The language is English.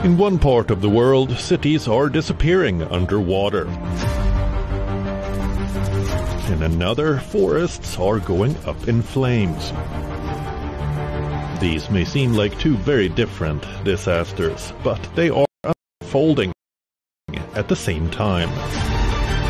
In one part of the world, cities are disappearing underwater. In another, forests are going up in flames. These may seem like two very different disasters, but they are unfolding at the same time.